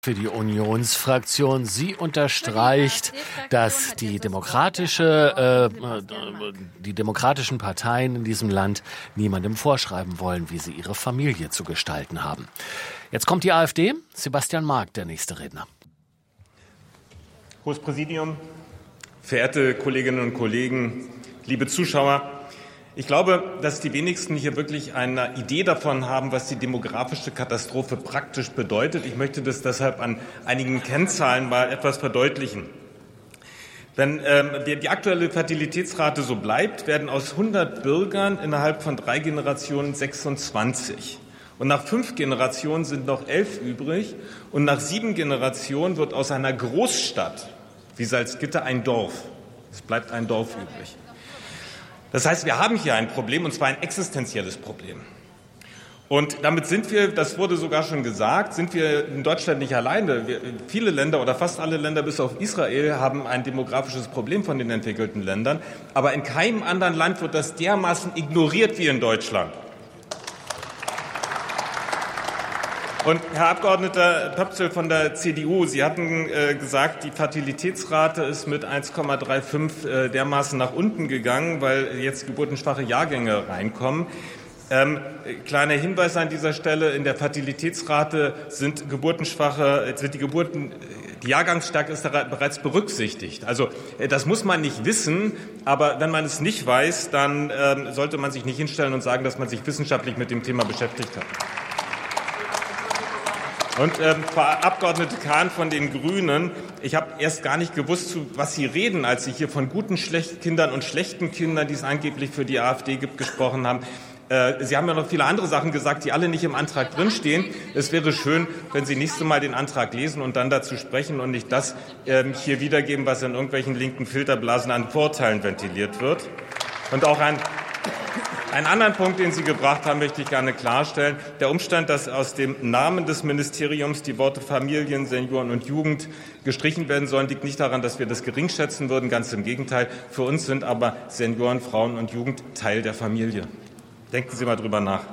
Für die Unionsfraktion. Sie unterstreicht, dass die demokratischen Parteien in diesem Land niemandem vorschreiben wollen, wie sie ihre Familie zu gestalten haben. Jetzt kommt die AfD. Sebastian Mark, der nächste Redner. Hohes Präsidium, verehrte Kolleginnen und Kollegen, liebe Zuschauer. Ich glaube, dass die wenigsten hier wirklich eine Idee davon haben, was die demografische Katastrophe praktisch bedeutet. Ich möchte das deshalb an einigen Kennzahlen mal etwas verdeutlichen. Wenn die aktuelle Fertilitätsrate so bleibt, werden aus 100 Bürgern innerhalb von 3 Generationen 26. Und nach 5 Generationen sind noch 11 übrig. Und nach 7 Generationen wird aus einer Großstadt wie Salzgitter ein Dorf. Es bleibt ein Dorf übrig. Das heißt, wir haben hier ein Problem, und zwar ein existenzielles Problem. Und damit sind wir, das wurde sogar schon gesagt, sind wir in Deutschland nicht alleine. Viele Länder oder fast alle Länder bis auf Israel haben ein demografisches Problem von den entwickelten Ländern. Aber in keinem anderen Land wird das dermaßen ignoriert wie in Deutschland. Und Herr Abgeordneter Pöpzel von der CDU, Sie hatten gesagt, die Fertilitätsrate ist mit 1,35 dermaßen nach unten gegangen, weil jetzt geburtenschwache Jahrgänge reinkommen. Kleiner Hinweis an dieser Stelle, in der Fertilitätsrate sind die Jahrgangsstärke ist da bereits berücksichtigt. Also das muss man nicht wissen, aber wenn man es nicht weiß, dann sollte man sich nicht hinstellen und sagen, dass man sich wissenschaftlich mit dem Thema beschäftigt hat. Und Frau Abgeordnete Kahn von den Grünen, ich habe erst gar nicht gewusst, was Sie reden, als Sie hier von guten Kindern und schlechten Kindern, die es angeblich für die AfD gibt, gesprochen haben. Sie haben ja noch viele andere Sachen gesagt, die alle nicht im Antrag drinstehen. Es wäre schön, wenn Sie nächstes Mal den Antrag lesen und dann dazu sprechen und nicht das hier wiedergeben, was in irgendwelchen linken Filterblasen an Vorteilen ventiliert wird. Und auch einen anderen Punkt, den Sie gebracht haben, möchte ich gerne klarstellen. Der Umstand, dass aus dem Namen des Ministeriums die Worte Familien, Senioren und Jugend gestrichen werden sollen, liegt nicht daran, dass wir das geringschätzen würden. Ganz im Gegenteil. Für uns sind aber Senioren, Frauen und Jugend Teil der Familie. Denken Sie mal drüber nach.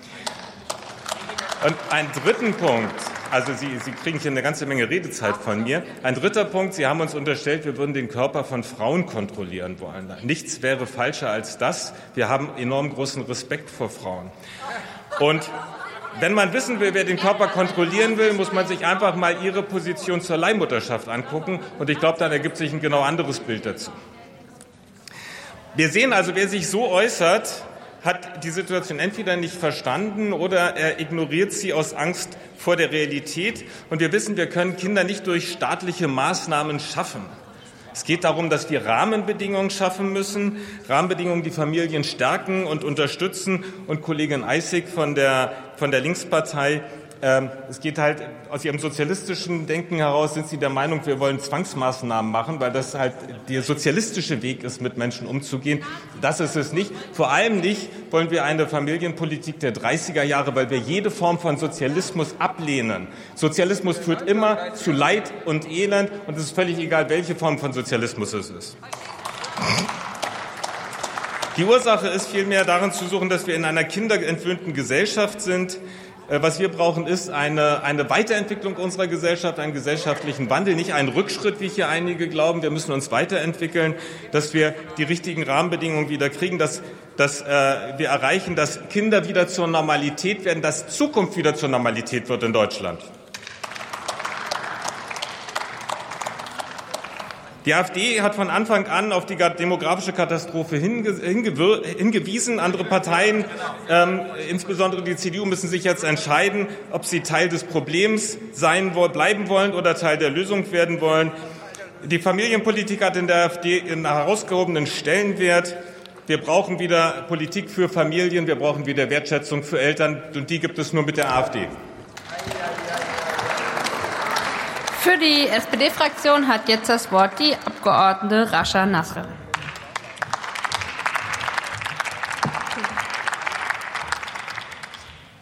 Und einen dritten Punkt. Also Sie kriegen hier eine ganze Menge Redezeit von mir. Ein dritter Punkt, Sie haben uns unterstellt, wir würden den Körper von Frauen kontrollieren wollen. Nichts wäre falscher als das. Wir haben enorm großen Respekt vor Frauen. Und wenn man wissen will, wer den Körper kontrollieren will, muss man sich einfach mal Ihre Position zur Leihmutterschaft angucken. Und ich glaube, dann ergibt sich ein genau anderes Bild dazu. Wir sehen also, wer sich so äußert, hat die Situation entweder nicht verstanden oder er ignoriert sie aus Angst vor der Realität. Und wir wissen, wir können Kinder nicht durch staatliche Maßnahmen schaffen. Es geht darum, dass wir Rahmenbedingungen schaffen müssen, Rahmenbedingungen, die Familien stärken und unterstützen. Und Kollegin Eissig von der Linkspartei, es geht halt aus ihrem sozialistischen Denken heraus, sind Sie der Meinung, wir wollen Zwangsmaßnahmen machen, weil das halt der sozialistische Weg ist, mit Menschen umzugehen. Das ist es nicht. Vor allem nicht wollen wir eine Familienpolitik der 30er Jahre, weil wir jede Form von Sozialismus ablehnen. Sozialismus führt immer zu Leid und Elend und es ist völlig egal, welche Form von Sozialismus es ist. Die Ursache ist vielmehr darin zu suchen, dass wir in einer kinderentwöhnten Gesellschaft sind. Was wir brauchen, ist eine Weiterentwicklung unserer Gesellschaft, einen gesellschaftlichen Wandel, nicht einen Rückschritt, wie hier einige glauben. Wir müssen uns weiterentwickeln, dass wir die richtigen Rahmenbedingungen wieder kriegen, dass wir erreichen, dass Kinder wieder zur Normalität werden, dass Zukunft wieder zur Normalität wird in Deutschland. Die AfD hat von Anfang an auf die demografische Katastrophe hingewiesen. Andere Parteien, insbesondere die CDU, müssen sich jetzt entscheiden, ob sie Teil des Problems bleiben wollen oder Teil der Lösung werden wollen. Die Familienpolitik hat in der AfD einen herausgehobenen Stellenwert. Wir brauchen wieder Politik für Familien, wir brauchen wieder Wertschätzung für Eltern, und die gibt es nur mit der AfD. Für die SPD-Fraktion hat jetzt das Wort die Abgeordnete Rascha Nasr.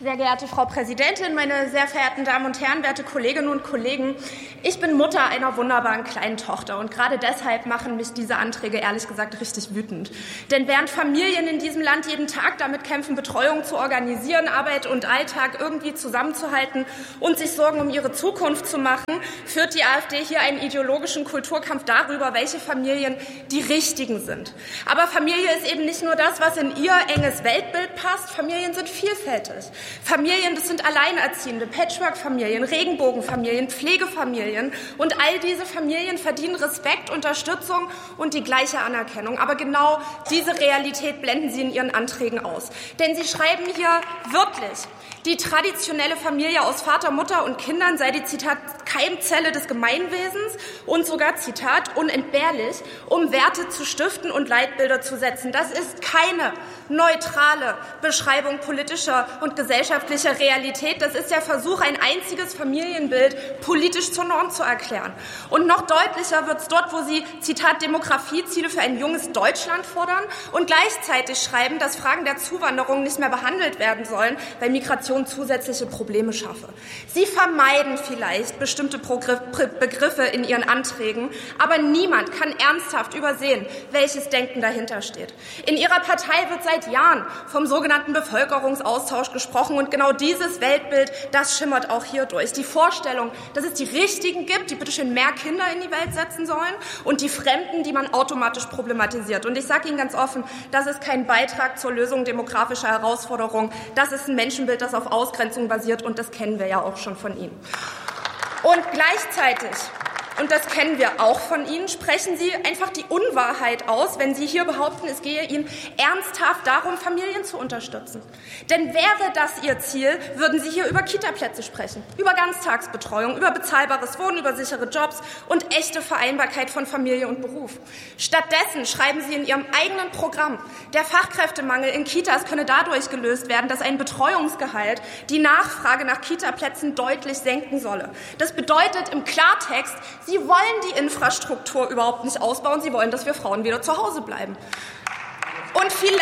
Sehr geehrte Frau Präsidentin, meine sehr verehrten Damen und Herren, werte Kolleginnen und Kollegen! Ich bin Mutter einer wunderbaren kleinen Tochter und gerade deshalb machen mich diese Anträge ehrlich gesagt richtig wütend. Denn während Familien in diesem Land jeden Tag damit kämpfen, Betreuung zu organisieren, Arbeit und Alltag irgendwie zusammenzuhalten und sich Sorgen um ihre Zukunft zu machen, führt die AfD hier einen ideologischen Kulturkampf darüber, welche Familien die richtigen sind. Aber Familie ist eben nicht nur das, was in ihr enges Weltbild passt. Familien sind vielfältig. Familien, das sind Alleinerziehende, Patchwork-Familien, Regenbogenfamilien, Pflegefamilien. Und all diese Familien verdienen Respekt, Unterstützung und die gleiche Anerkennung. Aber genau diese Realität blenden Sie in Ihren Anträgen aus. Denn Sie schreiben hier wörtlich, die traditionelle Familie aus Vater, Mutter und Kindern sei die, Zitat, Keimzelle des Gemeinwesens und sogar, Zitat, unentbehrlich, um Werte zu stiften und Leitbilder zu setzen. Das ist keine neutrale Beschreibung politischer und gesellschaftlicher Realität. Das ist der Versuch, ein einziges Familienbild politisch zur Norm zu erklären. Und noch deutlicher wird es dort, wo Sie, Zitat, Demografieziele für ein junges Deutschland fordern und gleichzeitig schreiben, dass Fragen der Zuwanderung nicht mehr behandelt werden sollen, weil Migration zusätzliche Probleme schaffe. Sie vermeiden vielleicht bestimmte Begriffe in Ihren Anträgen, aber niemand kann ernsthaft übersehen, welches Denken dahinter steht. In Ihrer Partei wird seit Jahren vom sogenannten Bevölkerungsaustausch gesprochen und genau dieses Weltbild, das schimmert auch hier durch. Die Vorstellung, dass es die Richtigen gibt, die bitteschön mehr Kinder in die Welt setzen sollen und die Fremden, die man automatisch problematisiert. Und ich sage Ihnen ganz offen, das ist kein Beitrag zur Lösung demografischer Herausforderungen. Das ist ein Menschenbild, das auf Ausgrenzung basiert und das kennen wir ja auch schon von Ihnen. Und gleichzeitig, und das kennen wir auch von Ihnen, sprechen Sie einfach die Unwahrheit aus, wenn Sie hier behaupten, es gehe Ihnen ernsthaft darum, Familien zu unterstützen. Denn wäre das Ihr Ziel, würden Sie hier über Kita-Plätze sprechen, über Ganztagsbetreuung, über bezahlbares Wohnen, über sichere Jobs und echte Vereinbarkeit von Familie und Beruf. Stattdessen schreiben Sie in Ihrem eigenen Programm, der Fachkräftemangel in Kitas könne dadurch gelöst werden, dass ein Betreuungsgehalt die Nachfrage nach Kita-Plätzen deutlich senken solle. Das bedeutet im Klartext, Sie wollen die Infrastruktur überhaupt nicht ausbauen. Sie wollen, dass wir Frauen wieder zu Hause bleiben. Und vielleicht,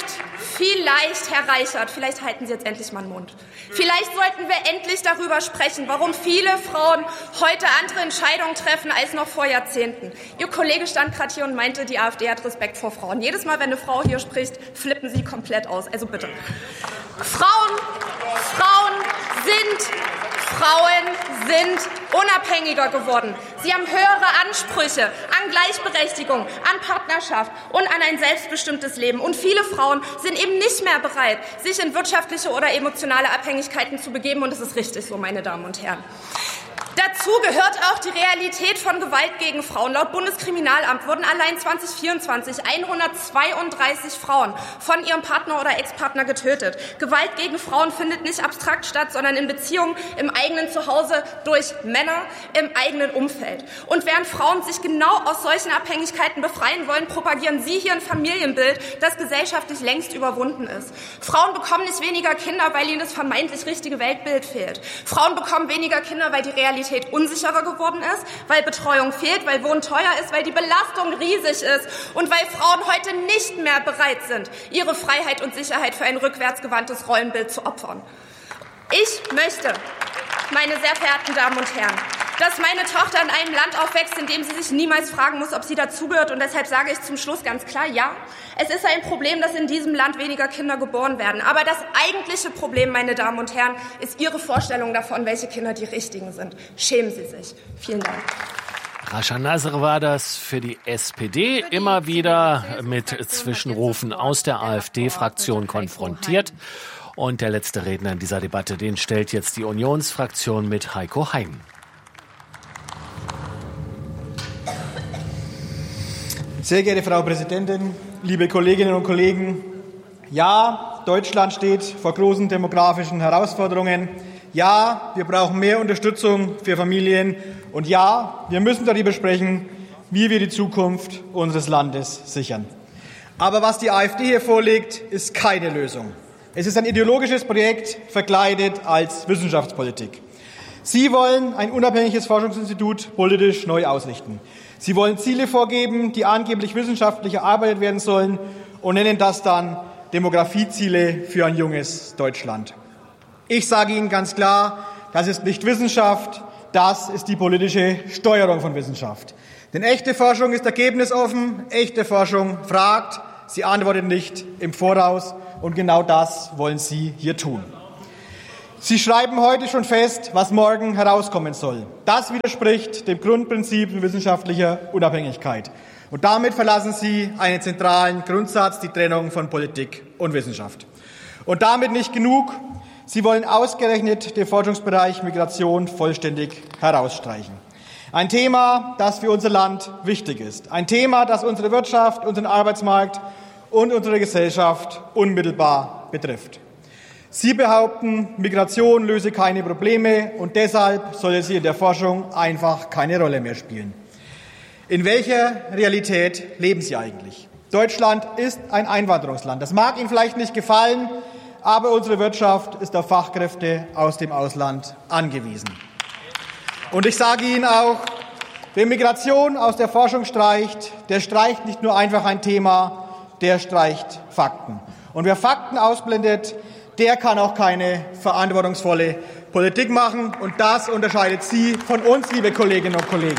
Herr Reichert, vielleicht halten Sie jetzt endlich mal den Mund. Vielleicht sollten wir endlich darüber sprechen, warum viele Frauen heute andere Entscheidungen treffen als noch vor Jahrzehnten. Ihr Kollege stand gerade hier und meinte, die AfD hat Respekt vor Frauen. Jedes Mal, wenn eine Frau hier spricht, flippen Sie komplett aus. Also bitte. Frauen sind unabhängiger geworden. Sie haben höhere Ansprüche an Gleichberechtigung, an Partnerschaft und an ein selbstbestimmtes Leben. Und viele Frauen sind eben nicht mehr bereit, sich in wirtschaftliche oder emotionale Abhängigkeiten zu begeben. Und das ist richtig so, meine Damen und Herren. Dazu gehört auch die Realität von Gewalt gegen Frauen. Laut Bundeskriminalamt wurden allein 2024 132 Frauen von ihrem Partner oder Ex-Partner getötet. Gewalt gegen Frauen findet nicht abstrakt statt, sondern in Beziehungen im eigenen Zuhause durch Männer im eigenen Umfeld. Und während Frauen sich genau aus solchen Abhängigkeiten befreien wollen, propagieren Sie hier ein Familienbild, das gesellschaftlich längst überwunden ist. Frauen bekommen nicht weniger Kinder, weil ihnen das vermeintlich richtige Weltbild fehlt. Frauen bekommen weniger Kinder, weil die Realität unsicherer geworden ist, weil Betreuung fehlt, weil Wohnen teuer ist, weil die Belastung riesig ist und weil Frauen heute nicht mehr bereit sind, ihre Freiheit und Sicherheit für ein rückwärtsgewandtes Rollenbild zu opfern. Ich möchte, meine sehr verehrten Damen und Herren, dass meine Tochter in einem Land aufwächst, in dem sie sich niemals fragen muss, ob sie dazugehört. Und deshalb sage ich zum Schluss ganz klar, ja, es ist ein Problem, dass in diesem Land weniger Kinder geboren werden. Aber das eigentliche Problem, meine Damen und Herren, ist Ihre Vorstellung davon, welche Kinder die richtigen sind. Schämen Sie sich. Vielen Dank. Rascha Nasr war das für die SPD, immer wieder mit Zwischenrufen aus der AfD-Fraktion konfrontiert. Und der letzte Redner in dieser Debatte, den stellt jetzt die Unionsfraktion mit Heiko Hein. Sehr geehrte Frau Präsidentin, liebe Kolleginnen und Kollegen, ja, Deutschland steht vor großen demografischen Herausforderungen. Ja, wir brauchen mehr Unterstützung für Familien. Und ja, wir müssen darüber sprechen, wie wir die Zukunft unseres Landes sichern. Aber was die AfD hier vorlegt, ist keine Lösung. Es ist ein ideologisches Projekt, verkleidet als Wissenschaftspolitik. Sie wollen ein unabhängiges Forschungsinstitut politisch neu ausrichten. Sie wollen Ziele vorgeben, die angeblich wissenschaftlich erarbeitet werden sollen und nennen das dann Demografieziele für ein junges Deutschland. Ich sage Ihnen ganz klar, das ist nicht Wissenschaft, das ist die politische Steuerung von Wissenschaft. Denn echte Forschung ist ergebnisoffen, echte Forschung fragt, sie antwortet nicht im Voraus und genau das wollen Sie hier tun. Sie schreiben heute schon fest, was morgen herauskommen soll. Das widerspricht dem Grundprinzip wissenschaftlicher Unabhängigkeit. Und damit verlassen Sie einen zentralen Grundsatz, die Trennung von Politik und Wissenschaft. Und damit nicht genug. Sie wollen ausgerechnet den Forschungsbereich Migration vollständig herausstreichen. Ein Thema, das für unser Land wichtig ist. Ein Thema, das unsere Wirtschaft, unseren Arbeitsmarkt und unsere Gesellschaft unmittelbar betrifft. Sie behaupten, Migration löse keine Probleme und deshalb solle sie in der Forschung einfach keine Rolle mehr spielen. In welcher Realität leben Sie eigentlich? Deutschland ist ein Einwanderungsland. Das mag Ihnen vielleicht nicht gefallen, aber unsere Wirtschaft ist auf Fachkräfte aus dem Ausland angewiesen. Und ich sage Ihnen auch, wer Migration aus der Forschung streicht, der streicht nicht nur einfach ein Thema, der streicht Fakten. Und wer Fakten ausblendet, der kann auch keine verantwortungsvolle Politik machen. Und das unterscheidet Sie von uns, liebe Kolleginnen und Kollegen.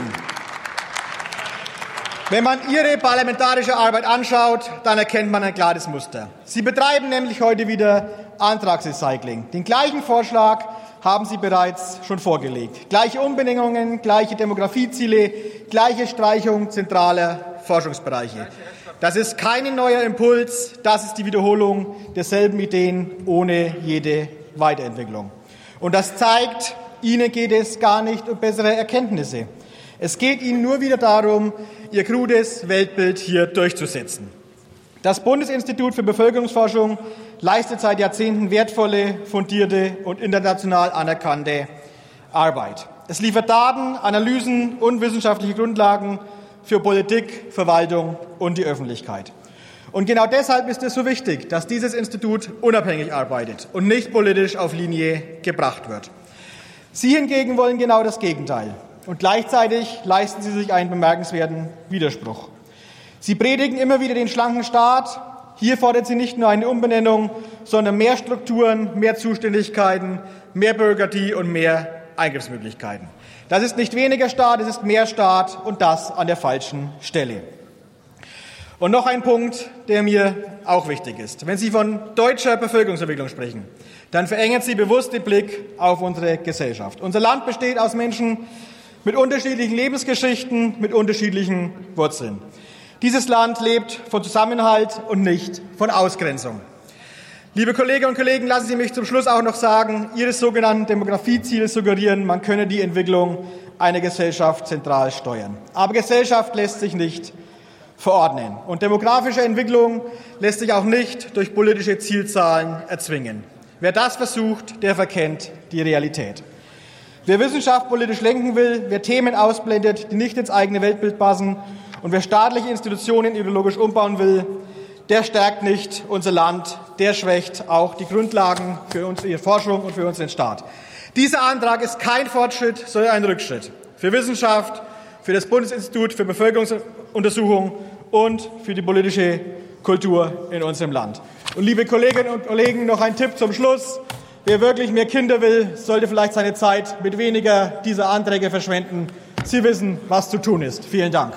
Wenn man Ihre parlamentarische Arbeit anschaut, dann erkennt man ein klares Muster. Sie betreiben nämlich heute wieder Antragsrecycling. Den gleichen Vorschlag haben Sie bereits schon vorgelegt. Gleiche Umbenennungen, gleiche Demografieziele, gleiche Streichung zentraler Forschungsbereiche. Das ist kein neuer Impuls, das ist die Wiederholung derselben Ideen ohne jede Weiterentwicklung. Und das zeigt, Ihnen geht es gar nicht um bessere Erkenntnisse. Es geht Ihnen nur wieder darum, Ihr krudes Weltbild hier durchzusetzen. Das Bundesinstitut für Bevölkerungsforschung leistet seit Jahrzehnten wertvolle, fundierte und international anerkannte Arbeit. Es liefert Daten, Analysen und wissenschaftliche Grundlagen für Politik, Verwaltung und die Öffentlichkeit. Und genau deshalb ist es so wichtig, dass dieses Institut unabhängig arbeitet und nicht politisch auf Linie gebracht wird. Sie hingegen wollen genau das Gegenteil. Und gleichzeitig leisten Sie sich einen bemerkenswerten Widerspruch. Sie predigen immer wieder den schlanken Staat. Hier fordert Sie nicht nur eine Umbenennung, sondern mehr Strukturen, mehr Zuständigkeiten, mehr Bürokratie und mehr Eingriffsmöglichkeiten. Das ist nicht weniger Staat, es ist mehr Staat und das an der falschen Stelle. Und noch ein Punkt, der mir auch wichtig ist. Wenn Sie von deutscher Bevölkerungsentwicklung sprechen, dann verengen Sie bewusst den Blick auf unsere Gesellschaft. Unser Land besteht aus Menschen mit unterschiedlichen Lebensgeschichten, mit unterschiedlichen Wurzeln. Dieses Land lebt von Zusammenhalt und nicht von Ausgrenzung. Liebe Kolleginnen und Kollegen, lassen Sie mich zum Schluss auch noch sagen, Ihre sogenannten Demografieziele suggerieren, man könne die Entwicklung einer Gesellschaft zentral steuern. Aber Gesellschaft lässt sich nicht verordnen. Und demografische Entwicklung lässt sich auch nicht durch politische Zielzahlen erzwingen. Wer das versucht, der verkennt die Realität. Wer Wissenschaft politisch lenken will, wer Themen ausblendet, die nicht ins eigene Weltbild passen und wer staatliche Institutionen ideologisch umbauen will, der stärkt nicht unser Land, der schwächt auch die Grundlagen für unsere Forschung und für unseren Staat. Dieser Antrag ist kein Fortschritt, sondern ein Rückschritt für Wissenschaft, für das Bundesinstitut für Bevölkerungsuntersuchung und für die politische Kultur in unserem Land. Und liebe Kolleginnen und Kollegen, noch ein Tipp zum Schluss. Wer wirklich mehr Kinder will, sollte vielleicht seine Zeit mit weniger dieser Anträge verschwenden. Sie wissen, was zu tun ist. Vielen Dank.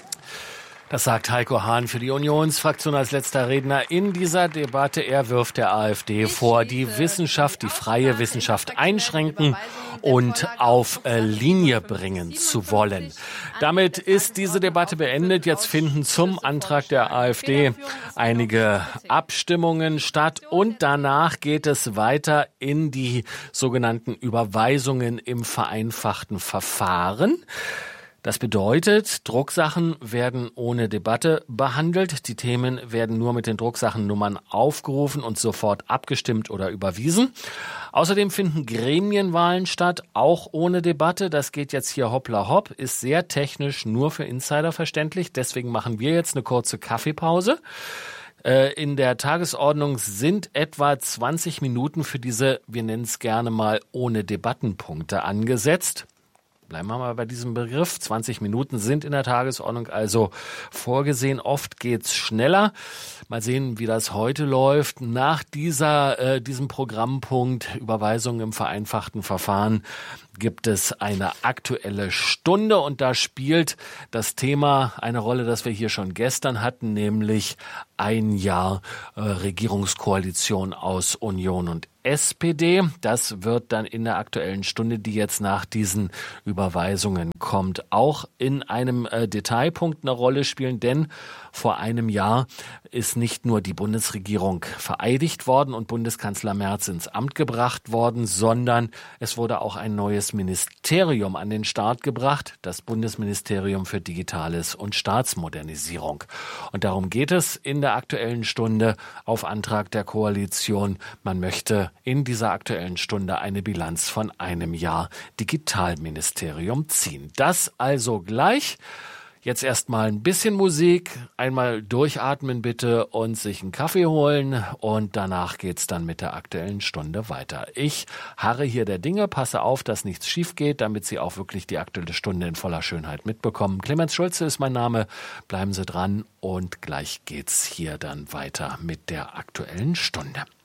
Das sagt Heiko Hahn für die Unionsfraktion als letzter Redner in dieser Debatte. Er wirft der AfD vor, die Wissenschaft, die freie Wissenschaft einschränken und auf Linie bringen zu wollen. Damit ist diese Debatte beendet. Jetzt finden zum Antrag der AfD einige Abstimmungen statt und danach geht es weiter in die sogenannten Überweisungen im vereinfachten Verfahren. Das bedeutet, Drucksachen werden ohne Debatte behandelt. Die Themen werden nur mit den Drucksachennummern aufgerufen und sofort abgestimmt oder überwiesen. Außerdem finden Gremienwahlen statt, auch ohne Debatte. Das geht jetzt hier hoppla hopp, ist sehr technisch, nur für Insider verständlich. Deswegen machen wir jetzt eine kurze Kaffeepause. In der Tagesordnung sind etwa 20 Minuten für diese, wir nennen es gerne mal, ohne Debattenpunkte angesetzt. Bleiben wir mal bei diesem Begriff. 20 Minuten sind in der Tagesordnung also vorgesehen. Oft geht's schneller. Mal sehen, wie das heute läuft. Nach diesem Programmpunkt Überweisung im vereinfachten Verfahren gibt es eine Aktuelle Stunde und da spielt das Thema eine Rolle, das wir hier schon gestern hatten, nämlich ein Jahr Regierungskoalition aus Union und SPD. Das wird dann in der Aktuellen Stunde, die jetzt nach diesen Überweisungen kommt, auch in einem Detailpunkt eine Rolle spielen, denn vor einem Jahr ist nicht nur die Bundesregierung vereidigt worden und Bundeskanzler Merz ins Amt gebracht worden, sondern es wurde auch ein neues Ministerium an den Start gebracht, das Bundesministerium für Digitales und Staatsmodernisierung. Und darum geht es in der Aktuellen Stunde auf Antrag der Koalition. Man möchte in dieser Aktuellen Stunde eine Bilanz von einem Jahr Digitalministerium ziehen. Das also gleich. Jetzt erstmal ein bisschen Musik, einmal durchatmen bitte und sich einen Kaffee holen und danach geht's dann mit der Aktuellen Stunde weiter. Ich harre hier der Dinge, passe auf, dass nichts schief geht, damit Sie auch wirklich die Aktuelle Stunde in voller Schönheit mitbekommen. Clemens Schulze ist mein Name, bleiben Sie dran und gleich geht's hier dann weiter mit der Aktuellen Stunde.